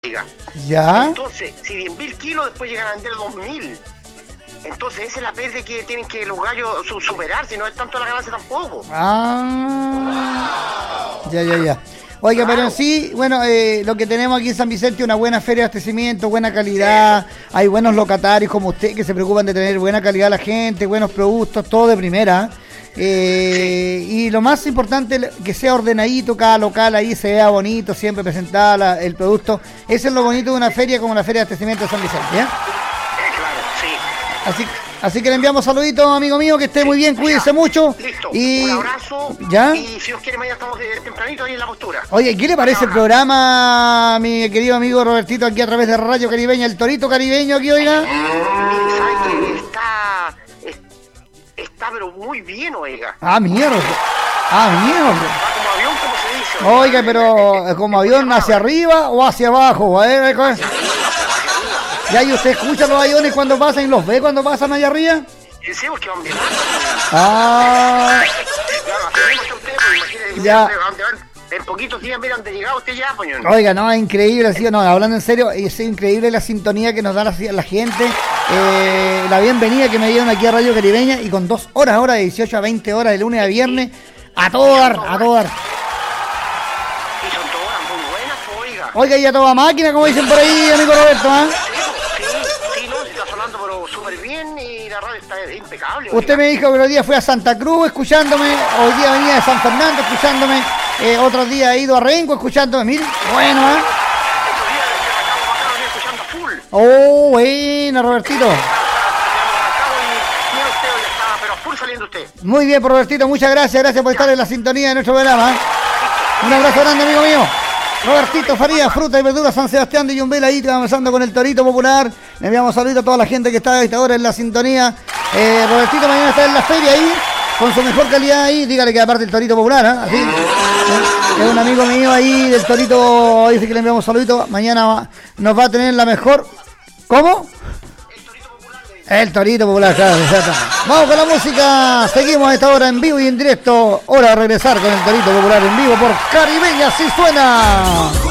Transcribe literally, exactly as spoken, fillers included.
¿Ya? Entonces, si diez mil kilos después llegan a vender dos mil. Entonces esa es la pérdida que tienen que los gallos su superar, si no es tanto la ganancia tampoco. Ah, ya, ya, ya. Oiga, claro. Pero sí, bueno, eh, lo que tenemos aquí en San Vicente, una buena feria de abastecimiento, buena calidad, sí. Hay buenos locatarios como usted que se preocupan de tener buena calidad a la gente, buenos productos, todo de primera. Eh, sí. Y lo más importante, que sea ordenadito, cada local ahí se vea bonito, siempre presentada la, el producto. Eso es lo bonito de una feria como la Feria de Abastecimiento de San Vicente, ¿ya? Eh, claro, sí. Así, así que le enviamos saluditos, amigo mío, que esté sí, muy bien, cuídese ya, mucho. Listo, y, un abrazo. ¿ya? Y si Dios quiere, mañana estamos de, tempranito ahí en la postura. Oye, ¿qué le parece el programa, mi querido amigo Robertito, aquí a través de Radio Caribeña, el Torito Caribeño aquí, oiga? ¿Sabes que está, está pero muy bien, oiga? Ah, mierda. Ah, mierda. Está como avión, como se dice. Oiga, oiga pero como avión hacia arriba o hacia abajo, ¿eh? Ya, ¿y usted escucha los aviones cuando pasan y los ve cuando pasan allá arriba? Sí, porque van bien. Ah. Ya. En poquitos días, mira, ¿dónde llegaba usted ya, poñón? Oiga, no, es increíble, sí, no, hablando en serio, es increíble la sintonía que nos da la, la gente, eh, la bienvenida que me dieron aquí a Radio Caribeña y con dos horas, ahora de dieciocho a veinte horas, de lunes a viernes, a todo dar, a todo dar. Y son todas muy buenas, oiga. Oiga, y a toda máquina, como dicen por ahí, amigo Roberto, ¿ah? ¿eh? Impecable. Usted me dijo que los días fue a Santa Cruz escuchándome, hoy día venía de San Fernando escuchándome, eh, otros días he ido a Rengo escuchándome, mire, bueno, ¿eh? Oh, bueno, Robertito. Muy bien, Robertito, muchas gracias, gracias por estar en la sintonía de nuestro programa, ¿eh? Un abrazo grande, amigo mío. Robertito Farías, fruta y verdura San Sebastián de Yumbel, ahí avanzando con el Torito Popular. Le enviamos saludos a toda la gente que está a esta hora en la sintonía. Eh, Robertito mañana está en la feria ahí, con su mejor calidad ahí. Dígale que aparte el Torito Popular, ¿eh? Así, ¿eh? Es un amigo mío ahí del Torito, dice que le enviamos saluditos. Mañana nos va a tener la mejor. ¿Cómo? El Torito Popular, claro, exacto. Vamos con la música, seguimos a esta hora en vivo y en directo. Hora de regresar con el Torito Popular en vivo por Caribeña, así suena.